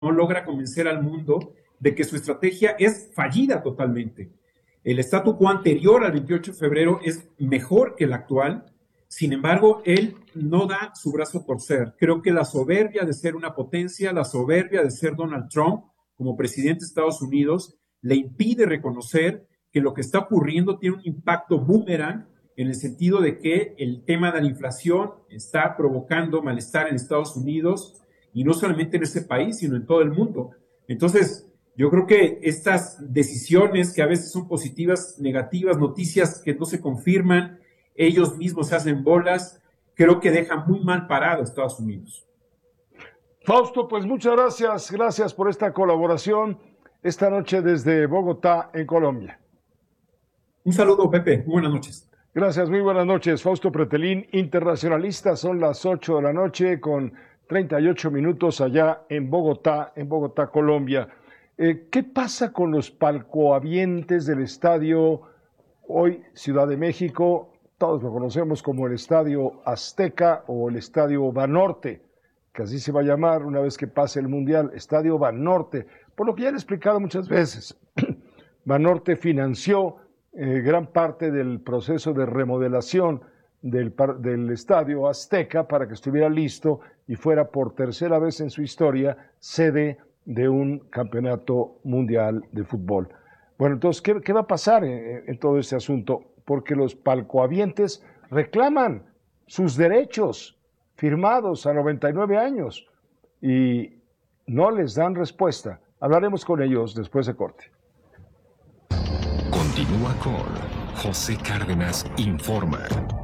no logra convencer al mundo de que su estrategia es fallida totalmente. El statu quo anterior al 28 de febrero es mejor que el actual. Sin embargo, él no da su brazo a torcer. Creo que la soberbia de ser una potencia, la soberbia de ser Donald Trump como presidente de Estados Unidos, le impide reconocer que lo que está ocurriendo tiene un impacto boomerang en el sentido de que el tema de la inflación está provocando malestar en Estados Unidos y no solamente en ese país, sino en todo el mundo. Entonces, yo creo que estas decisiones que a veces son positivas, negativas, noticias que no se confirman, ellos mismos se hacen bolas, creo que dejan muy mal parado a Estados Unidos. Fausto, pues muchas gracias por esta colaboración esta noche desde Bogotá, en Colombia. Un saludo, Pepe, muy buenas noches. Gracias, muy buenas noches. Fausto Pretelín, internacionalista, son las 8 de la noche con 38 minutos allá en Bogotá, Colombia. ¿Qué pasa con los palcohabientes del estadio hoy Ciudad de México? Todos lo conocemos como el Estadio Azteca o el Estadio Banorte, que así se va a llamar una vez que pase el Mundial, Estadio Banorte, por lo que ya he explicado muchas veces. Banorte financió gran parte del proceso de remodelación del Estadio Azteca para que estuviera listo y fuera por tercera vez en su historia sede de un campeonato mundial de fútbol. Bueno, entonces, ¿qué va a pasar en todo este asunto? Porque los palcohabientes reclaman sus derechos firmados a 99 años y no les dan respuesta. Hablaremos con ellos después de corte. Continúa con José Cárdenas Informa.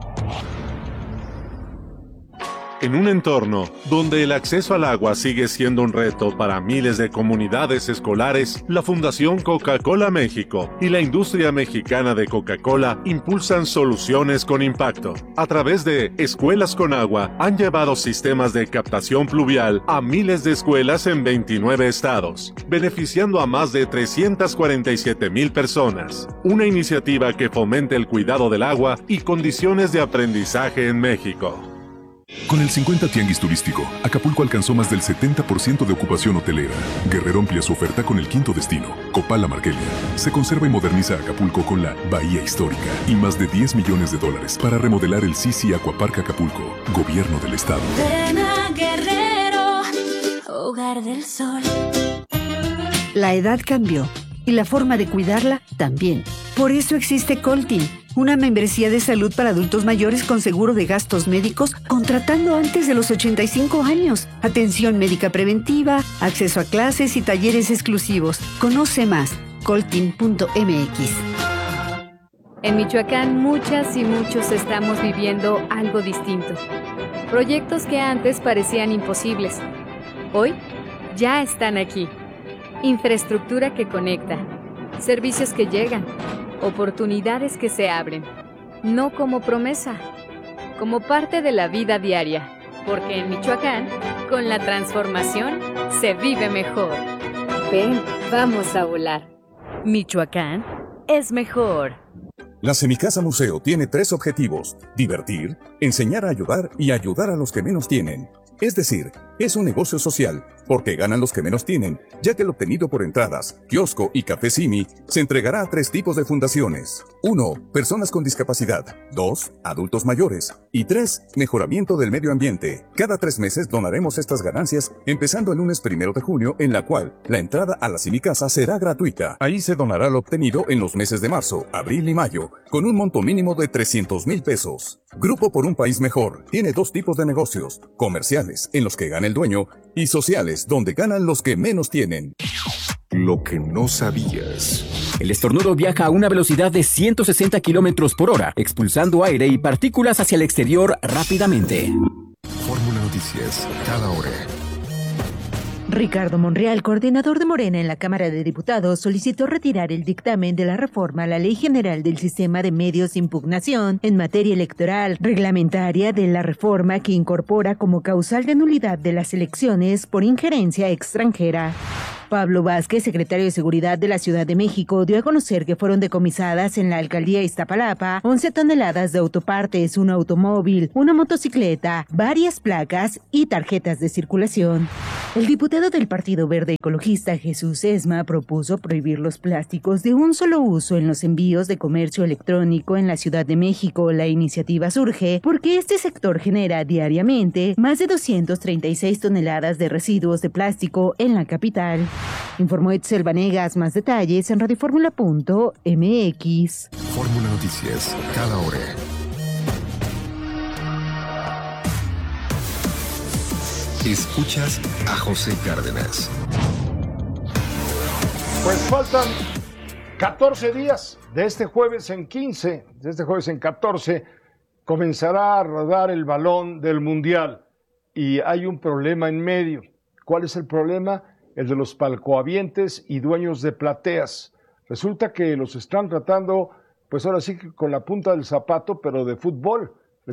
En un entorno donde el acceso al agua sigue siendo un reto para miles de comunidades escolares, la Fundación Coca-Cola México y la industria mexicana de Coca-Cola impulsan soluciones con impacto. A través de Escuelas con Agua, han llevado sistemas de captación pluvial a miles de escuelas en 29 estados, beneficiando a más de 347,000 personas. Una iniciativa que fomenta el cuidado del agua y condiciones de aprendizaje en México. Con el 50 Tianguis Turístico, Acapulco alcanzó más del 70% de ocupación hotelera. Guerrero amplía su oferta con el quinto destino, Copala Marquelia. Se conserva y moderniza Acapulco con la Bahía Histórica y más de $10 millones para remodelar el Sisi Aquapark Acapulco, Gobierno del Estado. Ven a Guerrero, hogar del sol. La edad cambió y la forma de cuidarla también. Por eso existe Coltin, una membresía de salud para adultos mayores con seguro de gastos médicos contratando antes de los 85 años. Atención médica preventiva, acceso a clases y talleres exclusivos. Conoce más, coltin.mx. En Michoacán, muchas y muchos estamos viviendo algo distinto. Proyectos que antes parecían imposibles, hoy ya están aquí. Infraestructura que conecta, servicios que llegan, oportunidades que se abren, no como promesa, como parte de la vida diaria, porque en Michoacán, con la transformación, se vive mejor. Ven, vamos a volar. Michoacán es mejor. La Semicasa Museo tiene 3 objetivos: divertir, enseñar a ayudar y ayudar a los que menos tienen. Es decir, es un negocio social, porque ganan los que menos tienen, ya que el obtenido por entradas, kiosco y café Simi se entregará a 3 tipos de fundaciones. 1. Personas con discapacidad. 2. Adultos mayores. Y 3. Mejoramiento del medio ambiente. Cada 3 meses donaremos estas ganancias, empezando el lunes 1 de junio, en la cual la entrada a la Semicasa será gratuita. Ahí se donará lo obtenido en los meses de marzo, abril y mayo, con un monto mínimo de 300,000 pesos. Grupo por un País Mejor tiene 2 tipos de negocios: comerciales, en los que gana el dueño, y sociales, donde ganan los que menos tienen. Lo que no sabías. El estornudo viaja a una velocidad de 160 kilómetros por hora, expulsando aire y partículas hacia el exterior rápidamente. Fórmula Noticias, cada hora. Ricardo Monreal, coordinador de Morena en la Cámara de Diputados, solicitó retirar el dictamen de la reforma a la Ley General del Sistema de Medios de Impugnación en materia electoral, reglamentaria de la reforma que incorpora como causal de nulidad de las elecciones por injerencia extranjera. Pablo Vázquez, secretario de Seguridad de la Ciudad de México, dio a conocer que fueron decomisadas en la alcaldía Iztapalapa 11 toneladas de autopartes, un automóvil, una motocicleta, varias placas y tarjetas de circulación. El diputado del Partido Verde Ecologista Jesús Esma propuso prohibir los plásticos de un solo uso en los envíos de comercio electrónico en la Ciudad de México. La iniciativa surge porque este sector genera diariamente más de 236 toneladas de residuos de plástico en la capital. Informó Etzel Vanegas. Más detalles en radioformula.mx. Fórmula Noticias, cada hora. Escuchas a José Cárdenas. Pues faltan 14 días. De este jueves en 15, de este jueves en 14, comenzará a rodar el balón del Mundial. Y hay un problema en medio. ¿Cuál es el problema? El de los palcohabientes y dueños de plateas. Resulta que los están tratando, pues ahora sí que con la punta del zapato, pero de fútbol.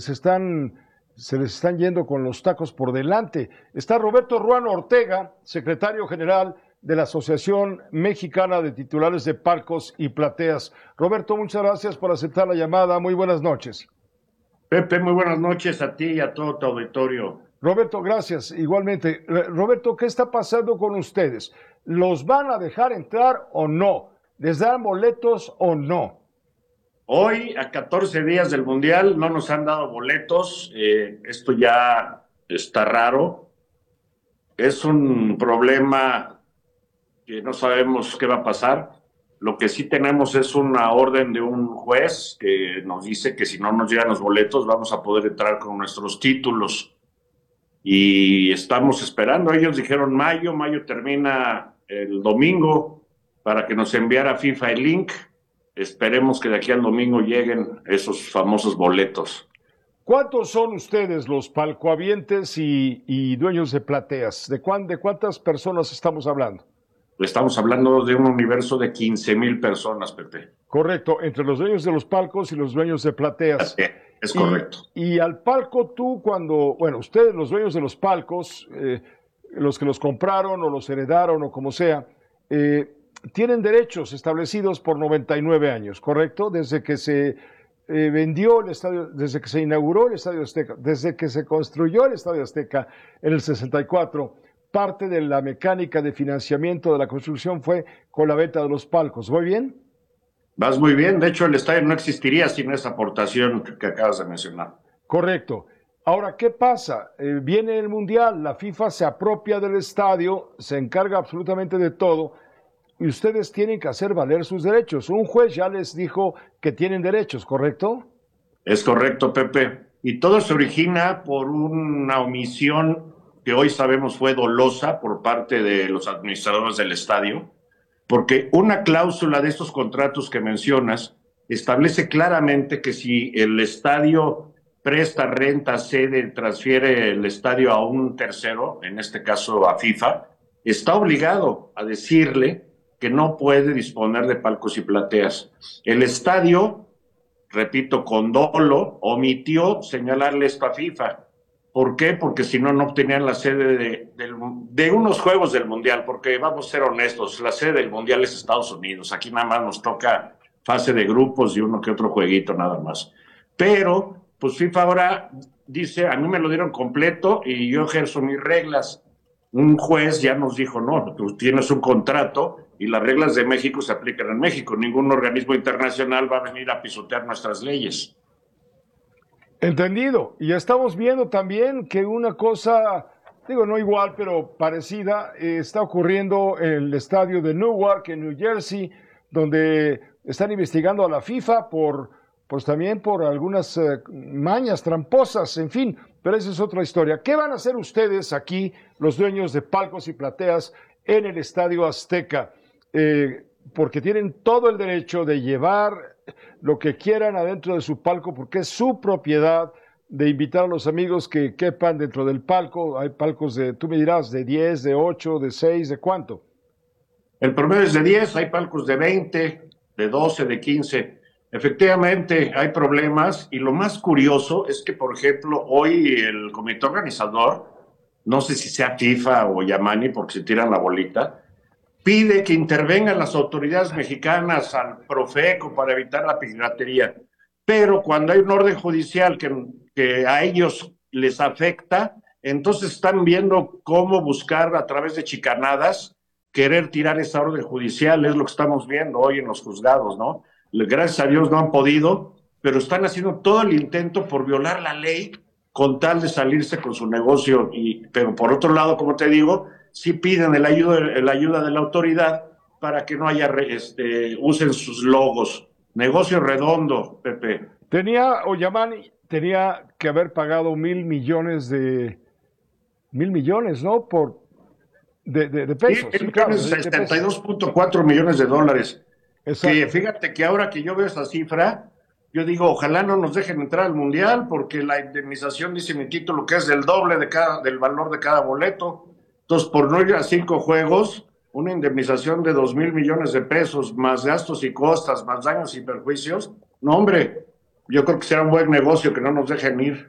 Se les están yendo con los tacos por delante. Está Roberto Ruano Ortega, secretario general de la Asociación Mexicana de Titulares de Palcos y Plateas. Roberto, muchas gracias por aceptar la llamada. Muy buenas noches. Pepe, muy buenas noches a ti y a todo tu auditorio. Roberto, gracias. Igualmente. Roberto, ¿qué está pasando con ustedes? ¿Los van a dejar entrar o no? ¿Les dan boletos o no? Hoy, a 14 días del Mundial, no nos han dado boletos. Esto ya está raro. Es un problema que no sabemos qué va a pasar. Lo que sí tenemos es una orden de un juez que nos dice que si no nos llegan los boletos vamos a poder entrar con nuestros títulos. Y estamos esperando. Ellos dijeron mayo termina el domingo para que nos enviara FIFA el link. Esperemos que de aquí al domingo lleguen esos famosos boletos. ¿Cuántos son ustedes los palcohabientes y dueños de plateas? ¿De cuántas personas estamos hablando? Estamos hablando de un universo de 15,000 personas, Pepe. Correcto, entre los dueños de los palcos y los dueños de plateas. Es correcto. Y al palco tú ustedes los dueños de los palcos, los que los compraron o los heredaron o como sea, tienen derechos establecidos por 99 años, ¿correcto? Desde que se vendió el estadio, desde que se inauguró el Estadio Azteca, desde que se construyó el Estadio Azteca en el 64, parte de la mecánica de financiamiento de la construcción fue con la venta de los palcos. ¿Voy bien? Vas muy bien. De hecho, el estadio no existiría sin esa aportación que acabas de mencionar. Correcto. Ahora, ¿qué pasa? Viene el Mundial, la FIFA se apropia del estadio, se encarga absolutamente de todo, y ustedes tienen que hacer valer sus derechos. Un juez ya les dijo que tienen derechos, ¿correcto? Es correcto, Pepe. Y todo se origina por una omisión que hoy sabemos fue dolosa por parte de los administradores del estadio, porque una cláusula de estos contratos que mencionas establece claramente que si el estadio presta, renta, cede, transfiere el estadio a un tercero, en este caso a FIFA, está obligado a decirle que no puede disponer de palcos y plateas. El estadio, repito, con dolo, omitió señalarle esto a FIFA. ¿Por qué? Porque si no, no obtenían la sede de unos juegos del Mundial, porque vamos a ser honestos, la sede del Mundial es Estados Unidos, aquí nada más nos toca fase de grupos y uno que otro jueguito nada más. Pero, pues FIFA ahora dice, a mí me lo dieron completo y yo ejerzo mis reglas. Un juez ya nos dijo, no, tú tienes un contrato y las reglas de México se aplican en México, ningún organismo internacional va a venir a pisotear nuestras leyes. Entendido. Y estamos viendo también que una cosa, digo no igual, pero parecida, está ocurriendo en el estadio de Newark, en New Jersey, donde están investigando a la FIFA pues también por algunas mañas tramposas, en fin, pero esa es otra historia. ¿Qué van a hacer ustedes aquí, los dueños de palcos y plateas, en el Estadio Azteca? Porque tienen todo el derecho de llevar lo que quieran adentro de su palco, porque es su propiedad, de invitar a los amigos que quepan dentro del palco. Hay palcos tú me dirás, de 10, de 8, de 6, ¿de cuánto? El promedio es de 10, hay palcos de 20, de 12, de 15. Efectivamente, hay problemas, y lo más curioso es que, por ejemplo, hoy el comité organizador, no sé si sea FIFA o Yamani, porque se tiran la bolita, pide que intervengan las autoridades mexicanas al Profeco para evitar la piratería. Pero cuando hay un orden judicial que a ellos les afecta, entonces están viendo cómo buscar a través de chicanadas querer tirar esa orden judicial. Es lo que estamos viendo hoy en los juzgados, ¿no? Gracias a Dios no han podido, pero están haciendo todo el intento por violar la ley con tal de salirse con su negocio. Pero por otro lado, como te digo, sí piden la ayuda de la autoridad para que no haya, usen sus logos. Negocio redondo, Pepe. Ollamani tenía que haber pagado $1,000 millones, ¿no? De pesos. Sí, claro, 72.4 millones de dólares. Exacto. Que fíjate que ahora que yo veo esa cifra, yo digo, ojalá no nos dejen entrar al Mundial, porque la indemnización, dice mi título, que es del doble del valor de cada boleto. Entonces, por no ir a 5 juegos, una indemnización de 2,000 millones de pesos, más gastos y costas, más daños y perjuicios. No, hombre, yo creo que será un buen negocio que no nos dejen ir.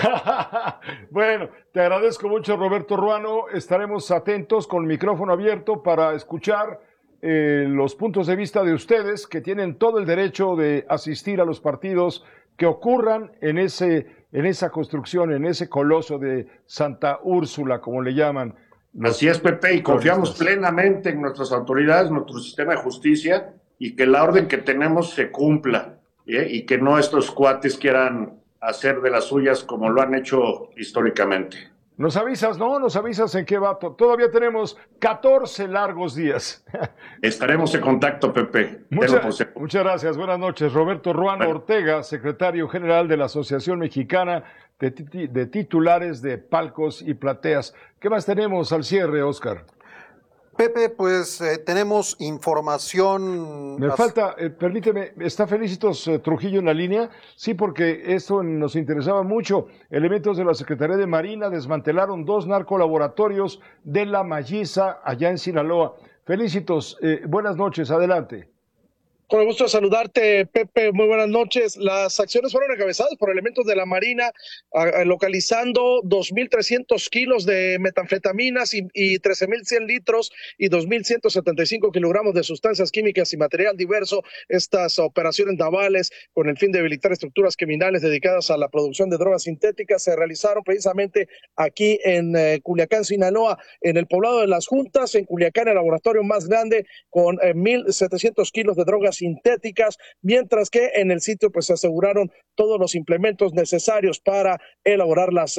Bueno, te agradezco mucho, Roberto Ruano. Estaremos atentos con el micrófono abierto para escuchar los puntos de vista de ustedes, que tienen todo el derecho de asistir a los partidos que ocurran en esa construcción, en ese coloso de Santa Úrsula, como le llaman. Así es, Pepe, y confiamos plenamente en nuestras autoridades, nuestro sistema de justicia, y que la orden que tenemos se cumpla, y que no estos cuates quieran hacer de las suyas como lo han hecho históricamente. Nos avisas, ¿no? Nos avisas en qué va. Todavía tenemos 14 largos días. Estaremos en contacto, Pepe. Muchas gracias. Buenas noches. Roberto Ruano Ortega, secretario general de la Asociación Mexicana de Titulares de Palcos y Plateas. ¿Qué más tenemos al cierre, Oscar? Pepe, pues tenemos información. Me falta, permíteme, ¿está Felicitos Trujillo en la línea? Sí, porque esto nos interesaba mucho. Elementos de la Secretaría de Marina desmantelaron 2 narcolaboratorios de La Malliza, allá en Sinaloa. Felicitos, buenas noches, adelante. Con el gusto de saludarte, Pepe, muy buenas noches. Las acciones fueron encabezadas por elementos de la Marina, localizando 2,300 kilos de metanfetaminas y 13,100 litros y 2,175 kilogramos de sustancias químicas y material diverso. Estas operaciones navales, con el fin de debilitar estructuras criminales dedicadas a la producción de drogas sintéticas, se realizaron precisamente aquí en Culiacán, Sinaloa, en el poblado de Las Juntas. En Culiacán, el laboratorio más grande, con 1,700 kilos de drogas sintéticas, mientras que en el sitio pues se aseguraron todos los implementos necesarios para elaborar las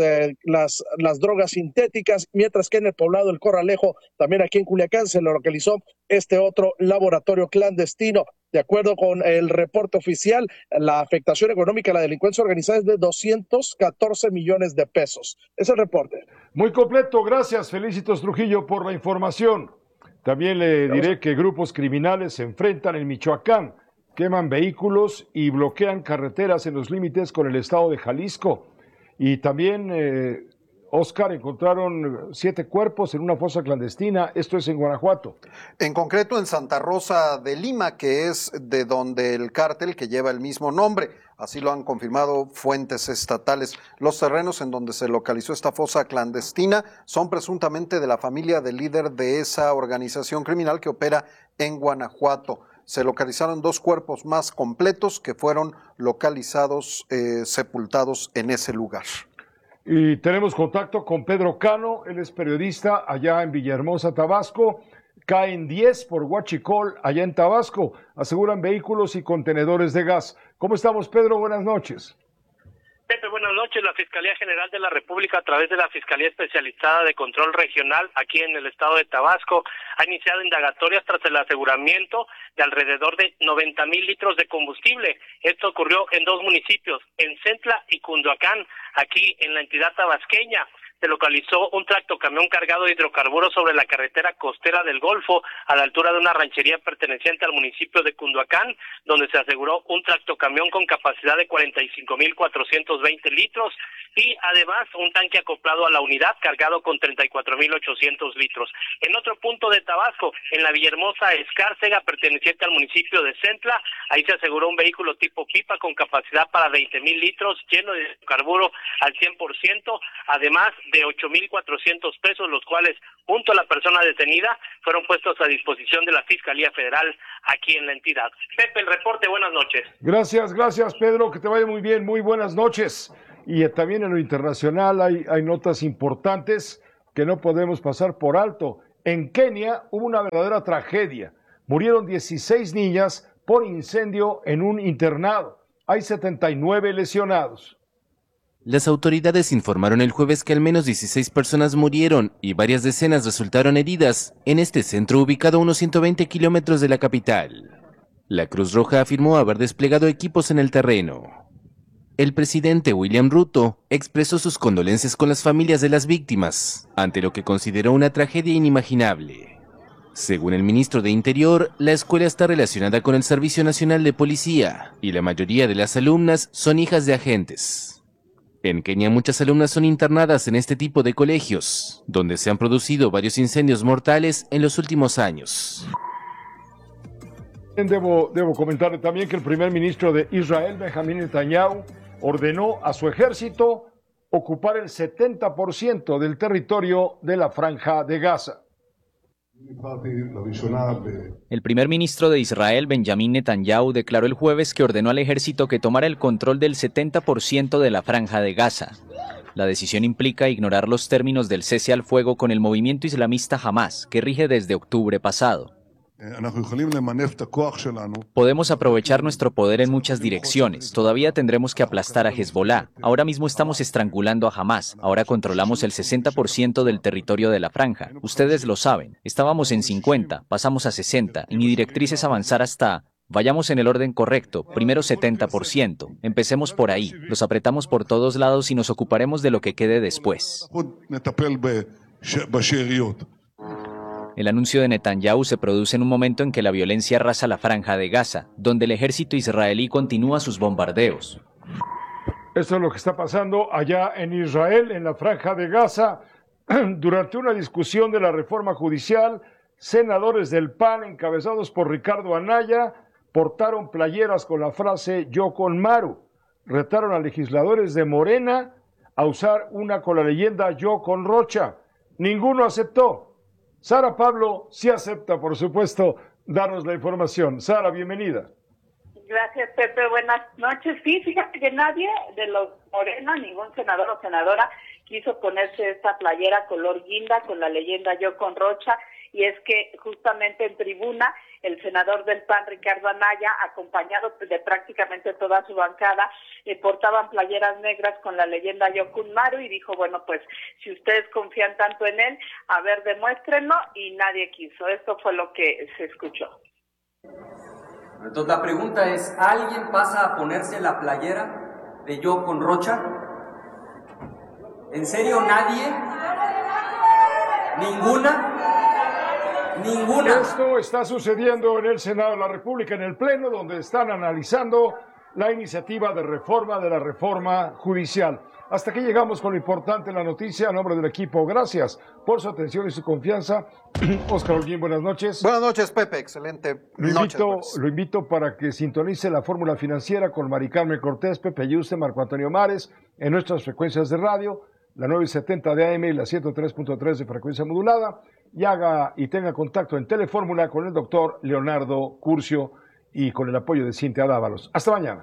drogas sintéticas, mientras que en el poblado del Corralejo, también aquí en Culiacán, se localizó este otro laboratorio clandestino. De acuerdo con el reporte oficial, la afectación económica a la delincuencia organizada es de 214 millones de pesos. Es el reporte. Muy completo, gracias, Felicitos Trujillo, por la información. También le diré que grupos criminales se enfrentan en Michoacán, queman vehículos y bloquean carreteras en los límites con el estado de Jalisco. Y también, Oscar, encontraron 7 cuerpos en una fosa clandestina, esto es en Guanajuato. En concreto en Santa Rosa de Lima, que es de donde el cártel que lleva el mismo nombre. Así lo han confirmado fuentes estatales. Los terrenos en donde se localizó esta fosa clandestina son presuntamente de la familia del líder de esa organización criminal que opera en Guanajuato. Se localizaron 2 cuerpos más completos que fueron localizados, sepultados en ese lugar. Y tenemos contacto con Pedro Cano, él es periodista allá en Villahermosa, Tabasco. Caen 10 por Huachicol, allá en Tabasco. Aseguran vehículos y contenedores de gas. ¿Cómo estamos, Pedro? Buenas noches. Pepe, buenas noches. La Fiscalía General de la República, a través de la Fiscalía Especializada de Control Regional aquí en el estado de Tabasco, ha iniciado indagatorias tras el aseguramiento de alrededor de 90,000 litros de combustible. Esto ocurrió en 2 municipios, en Centla y Cunduacán, aquí en la entidad tabasqueña. Se localizó un tractocamión cargado de hidrocarburos sobre la carretera costera del Golfo, a la altura de una ranchería perteneciente al municipio de Cunduacán, donde se aseguró un tractocamión con capacidad de 45,420 litros y además un tanque acoplado a la unidad cargado con 34,800 litros. En otro punto de Tabasco, en la Villahermosa Escárcega, perteneciente al municipio de Centla, ahí se aseguró un vehículo tipo pipa con capacidad para 20,000 litros, lleno de hidrocarburo al 100%, además de 8,400 pesos, los cuales, junto a la persona detenida, fueron puestos a disposición de la Fiscalía Federal aquí en la entidad. Pepe, el reporte, buenas noches. Gracias Pedro, que te vaya muy bien, muy buenas noches. Y también en lo internacional hay notas importantes que no podemos pasar por alto. En Kenia hubo una verdadera tragedia. Murieron 16 niñas por incendio en un internado. Hay 79 lesionados. Las autoridades informaron el jueves que al menos 16 personas murieron y varias decenas resultaron heridas en este centro ubicado a unos 120 kilómetros de la capital. La Cruz Roja afirmó haber desplegado equipos en el terreno. El presidente William Ruto expresó sus condolencias con las familias de las víctimas ante lo que consideró una tragedia inimaginable. Según el ministro de Interior, la escuela está relacionada con el Servicio Nacional de Policía y la mayoría de las alumnas son hijas de agentes. En Kenia muchas alumnas son internadas en este tipo de colegios, donde se han producido varios incendios mortales en los últimos años. Debo comentarle también que el primer ministro de Israel, Benjamín Netanyahu, ordenó a su ejército ocupar el 70% del territorio de la Franja de Gaza. El primer ministro de Israel, Benjamín Netanyahu, declaró el jueves que ordenó al ejército que tomara el control del 70% de la Franja de Gaza. La decisión implica ignorar los términos del cese al fuego con el movimiento islamista Hamas, que rige desde octubre pasado. Podemos aprovechar nuestro poder en muchas direcciones. Todavía tendremos que aplastar a Hezbollah. Ahora mismo estamos estrangulando a Hamas. Ahora controlamos el 60% del territorio de la franja. Ustedes lo saben. Estábamos en 50, pasamos a 60 y mi directriz es avanzar hasta... Vayamos en el orden correcto. Primero 70%. Empecemos por ahí. Los apretamos por todos lados y nos ocuparemos de lo que quede después. El anuncio de Netanyahu se produce en un momento en que la violencia arrasa la Franja de Gaza, donde el ejército israelí continúa sus bombardeos. Esto es lo que está pasando allá en Israel, en la Franja de Gaza. Durante una discusión de la reforma judicial, senadores del PAN, encabezados por Ricardo Anaya, portaron playeras con la frase "Yo con Maru". Retaron a legisladores de Morena a usar una con la leyenda "Yo con Rocha". Ninguno aceptó. Sara Pablo sí acepta, por supuesto, darnos la información. Sara, bienvenida. Gracias, Pepe. Buenas noches. Sí, fíjate que nadie de los Morena, ningún senador o senadora, quiso ponerse esta playera color guinda con la leyenda "Yo con Rocha", y es que justamente en tribuna el senador del PAN, Ricardo Anaya, acompañado de prácticamente toda su bancada, portaban playeras negras con la leyenda "Yo con Maru", y dijo, bueno, pues si ustedes confían tanto en él, a ver, demuéstrenlo, y nadie quiso. Esto fue lo que se escuchó. Entonces la pregunta es, ¿alguien pasa a ponerse la playera de "Yo con Rocha"? ¿En serio nadie? ¿Ninguna? Esto está sucediendo en el Senado de la República, en el Pleno, donde están analizando la iniciativa de reforma de la reforma judicial. Hasta aquí llegamos con lo importante en la noticia. A nombre del equipo, gracias por su atención y su confianza. Oscar Holguín, buenas noches. Buenas noches, Pepe. Excelente noche. Lo invito para que sintonice la fórmula financiera con Mari Carmen Cortés, Pepe Yuste, Marco Antonio Mares, en nuestras frecuencias de radio, la 970 de AM y la 103.3 de frecuencia modulada. Y tenga contacto en Telefórmula con el doctor Leonardo Curcio y con el apoyo de Cintia Dávalos. Hasta mañana.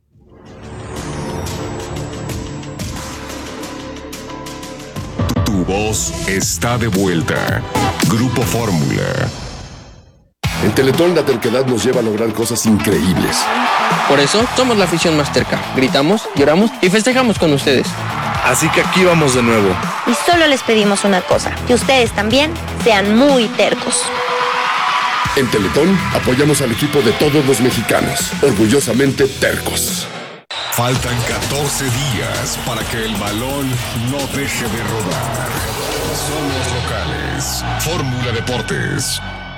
Tu voz está de vuelta. Grupo Fórmula. En Teletón la terquedad nos lleva a lograr cosas increíbles. Por eso somos la afición más terca. Gritamos, lloramos y festejamos con ustedes. Así que aquí vamos de nuevo. Y solo les pedimos una cosa, que ustedes también sean muy tercos. En Teletón apoyamos al equipo de todos los mexicanos, orgullosamente tercos. Faltan 14 días para que el balón no deje de rodar. Somos locales. Fórmula Deportes.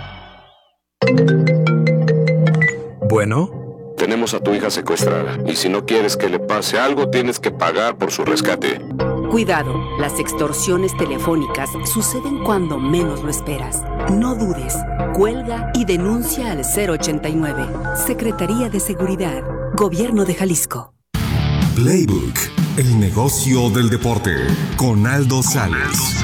Bueno. Tenemos a tu hija secuestrada y si no quieres que le pase algo, tienes que pagar por su rescate. Cuidado, las extorsiones telefónicas suceden cuando menos lo esperas. No dudes, cuelga y denuncia al 089. Secretaría de Seguridad, Gobierno de Jalisco. Playbook, El negocio del deporte con Aldo Sales.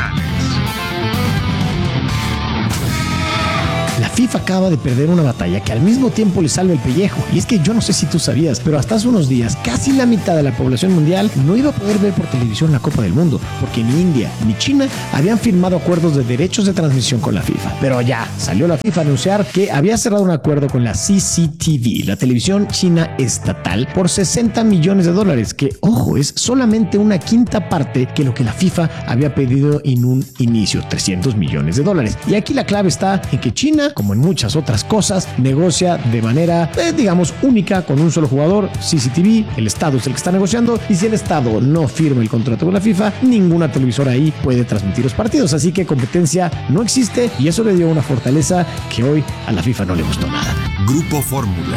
La FIFA acaba de perder una batalla que al mismo tiempo le salva el pellejo. Y es que yo no sé si tú sabías, pero hasta hace unos días casi la mitad de la población mundial no iba a poder ver por televisión la Copa del Mundo, porque ni India ni China habían firmado acuerdos de derechos de transmisión con la FIFA. Pero ya salió la FIFA a anunciar que había cerrado un acuerdo con la CCTV, la televisión china estatal, por $60 millones, que, ojo, es solamente una quinta parte que lo que la FIFA había pedido en un inicio, $300 millones. Y aquí la clave está en que China, como en muchas otras cosas, negocia de manera, digamos, única con un solo jugador, CCTV. El Estado es el que está negociando, y si el Estado no firma el contrato con la FIFA, ninguna televisora ahí puede transmitir los partidos. Así que competencia no existe, y eso le dio una fortaleza que hoy a la FIFA no le gustó nada. Grupo Fórmula.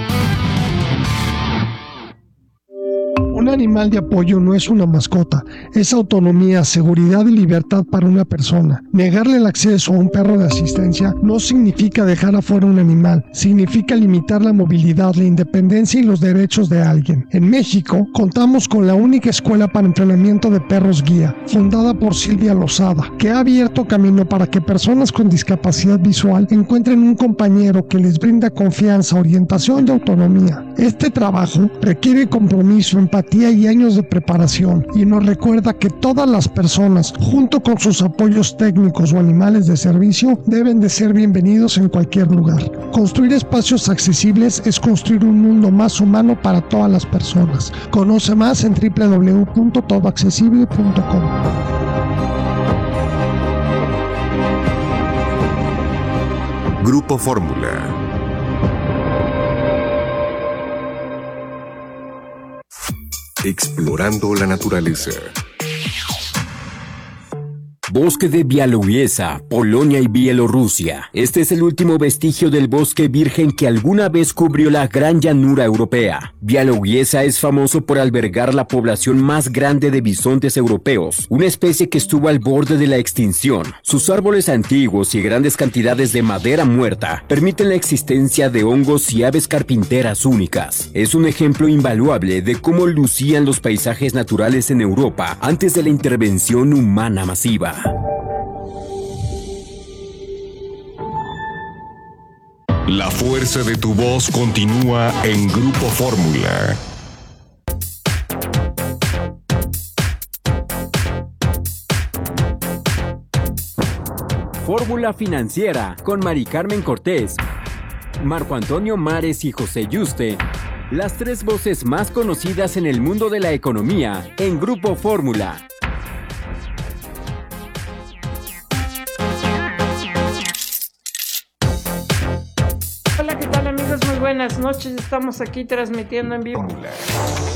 Un animal de apoyo no es una mascota, es autonomía, seguridad y libertad para una persona. Negarle el acceso a un perro de asistencia no significa dejar afuera un animal, significa limitar la movilidad, la independencia y los derechos de alguien. En México, contamos con la única escuela para entrenamiento de perros guía, fundada por Silvia Lozada, que ha abierto camino para que personas con discapacidad visual encuentren un compañero que les brinda confianza, orientación y autonomía. Este trabajo requiere compromiso, empatía y años de preparación, y nos recuerda que todas las personas, junto con sus apoyos técnicos o animales de servicio, deben de ser bienvenidos en cualquier lugar. Construir espacios accesibles es construir un mundo más humano para todas las personas. Conoce más en www.todoaccesible.com. Grupo Fórmula. Explorando la naturaleza. Bosque de Białowieża, Polonia y Bielorrusia. Este es el último vestigio del bosque virgen que alguna vez cubrió la gran llanura europea. Białowieża es famoso por albergar la población más grande de bisontes europeos, una especie que estuvo al borde de la extinción. Sus árboles antiguos y grandes cantidades de madera muerta permiten la existencia de hongos y aves carpinteras únicas. Es un ejemplo invaluable de cómo lucían los paisajes naturales en Europa antes de la intervención humana masiva. La fuerza de tu voz continúa en Grupo Fórmula. Fórmula Financiera con Mari Carmen Cortés, Marco Antonio Mares y José Yuste. Las tres voces más conocidas en el mundo de la economía en Grupo Fórmula. Hola, ¿qué tal, amigos? Muy buenas noches. Estamos aquí transmitiendo en vivo.